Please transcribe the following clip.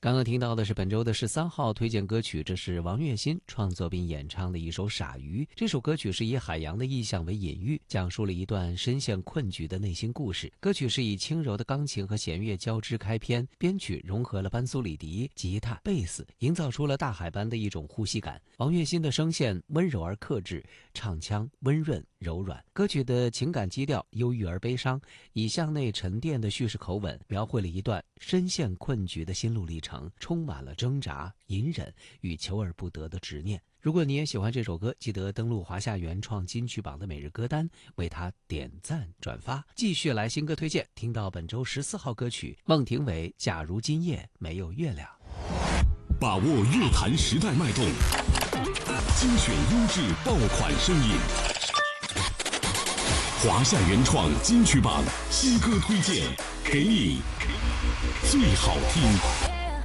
刚刚听到的是本周的13号推荐歌曲，这是王栎鑫创作并演唱的一首《傻鱼》。这首歌曲是以海洋的意象为隐喻，讲述了一段深陷困局的内心故事。歌曲是以轻柔的钢琴和弦乐交织开篇，编曲融合了班苏里迪、吉他、贝斯，营造出了大海般的一种呼吸感。王栎鑫的声线温柔而克制，唱腔温润柔软。歌曲的情感基调忧郁而悲伤，以向内沉淀的叙事口吻，描绘了一段深陷困局的心路历程，充满了挣扎、隐忍与求而不得的执念。如果你也喜欢这首歌，记得登录华夏原创金曲榜的每日歌单，为它点赞转发。继续来新歌推荐，听到本周14号歌曲孟庭苇《假如今夜没有月亮》。 把握乐坛时代脉动，精选优质爆款声音。华夏原创金曲榜新歌推荐，给你最好听。